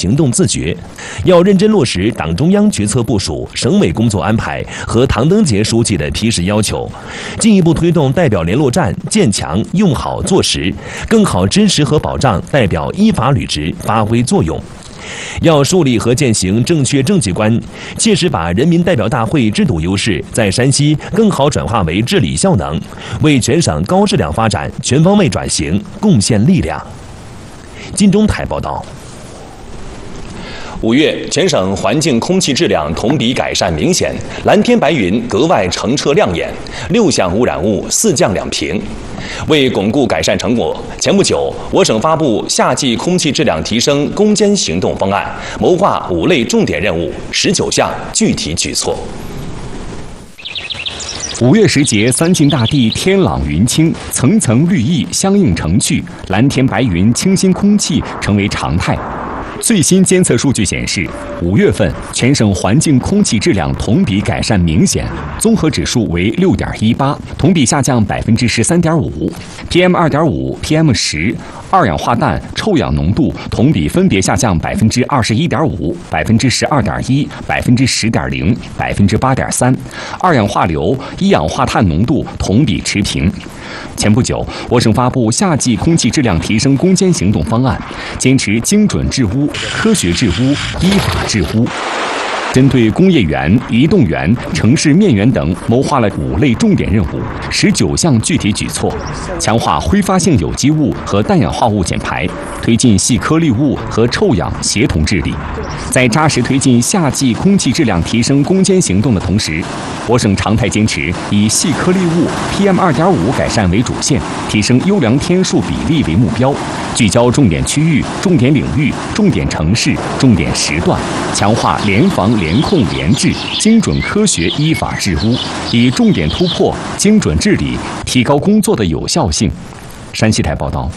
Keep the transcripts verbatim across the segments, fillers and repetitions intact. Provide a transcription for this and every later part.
行动自觉，要认真落实党中央决策部署、省委工作安排和唐登杰书记的批示要求，进一步推动代表联络站建强、用好、做实，更好支持和保障代表依法履职发挥作用。要树立和践行正确政绩观，切实把人民代表大会制度优势在山西更好转化为治理效能，为全省高质量发展全方位转型贡献力量。金钟台报道。五月，全省环境空气质量同比改善明显，蓝天白云格外澄澈亮眼，六项污染物四降两平。为巩固改善成果，前不久，我省发布夏季空气质量提升攻坚行动方案，谋划五类重点任务、十九项具体举措。 五月时节，三晋大地天朗云清，层层绿意相映成趣，蓝天白云、清新空气成为常态。最新监测数据显示，五月份全省环境空气质量同比改善明显，综合指数为六点一八，同比下降百分之十三点五。P M 二点五、P M 十、二氧化氮、臭氧浓度同比分别下降百分之二十一点五、百分之十二点一、百分之十点零、百分之八点三。二氧化硫、一氧化碳浓度同比持平。前不久，我省发布夏季空气质量提升攻坚行动方案，坚持精准治污、科学治污、依法治污。针对工业园、移动园、城市面园等，谋划了五类重点任务、十九项具体举措，强化挥发性有机物和氮氧化物减排，推进细颗粒物和臭氧协同治理。在扎实推进夏季空气质量提升攻坚行动的同时，我省常态坚持以细颗粒物 P M 二点五 改善为主线，提升优良天数比例为目标，聚焦重点区域、重点领域、重点城市、重点时段，强化联防联控联治，精准科学依法治污，以重点突破、精准治理，提高工作的有效性。山西台报道。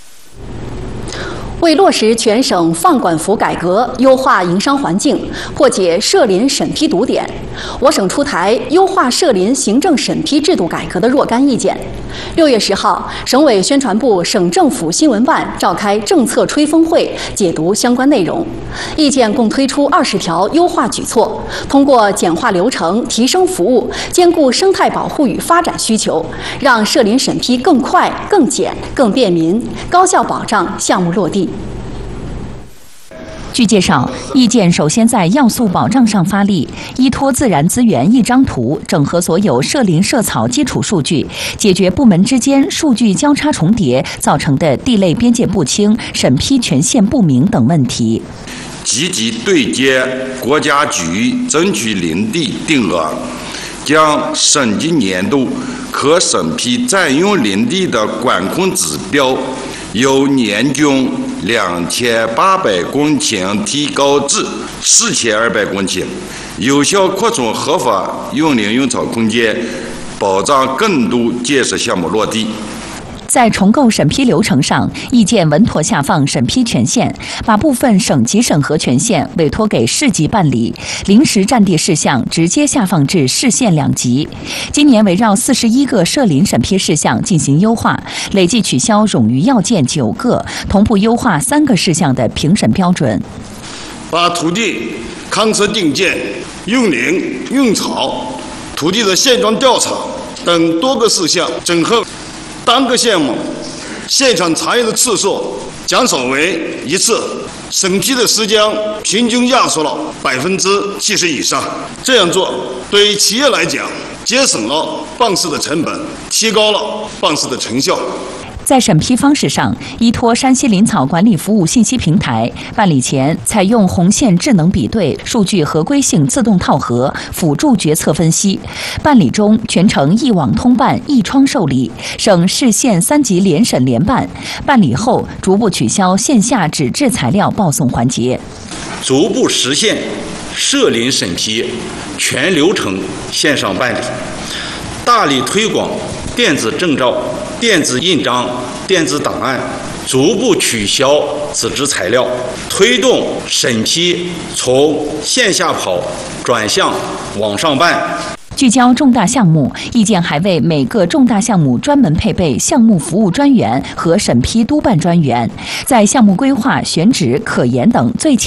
为落实全省放管服改革，优化营商环境，破解涉林审批堵点，我省出台优化涉林行政审批制度改革的若干意见。六月十号，省委宣传部、省政府新闻办召开政策吹风会，解读相关内容。意见共推出二十条优化举措，通过简化流程、提升服务，兼顾生态保护与发展需求，让涉林审批更快、更简、更便民，高效保障项目落地。 据介绍，意见首先在要素保障上发力，依托自然资源一张图，整合所有涉林涉草基础数据，解决部门之间数据交叉重叠造成的地类边界不清、审批权限不明等问题。 积极对接国家局争取林地定额，将省级年度可审批占用林地的管控指标由年均两千八百公顷提高至四千二百公顷，有效扩充合法用林用草空间，保障更多建设项目落地。 在重构审批流程上，意见稳妥下放审批权限，把部分省级审核权限委托给市级办理，临时占地事项直接下放至市县两级。今年围绕四十一个涉林审批事项进行优化，累计取消冗余要件九个，同步优化三个事项的评审标准。 把土地勘测定建、用林用草、土地的现状调查等多个事项整合单个项目现场查验的次数减少为一次，审批的时间平均压缩了百分之七十以上。这样做对企业来讲，节省了办事的成本，提高了办事的成效。 在审批方式上，依托山西林草管理服务信息平台，办理前采用红线智能比对、数据合规性自动套核，辅助决策分析。办理中全程一网通办、一窗受理，省市县三级联审联办。办理后逐步取消线下纸质材料报送环节， 逐步实现涉林审批全流程线上办理，大力推广电子证照、电子印章、电子档案，逐步取消纸质材料，推动审批从线下跑转向网上办。 聚焦重大项目，意见还为每个重大项目专门配备项目服务专员和审批督办专员，在项目规划、选址、可研等最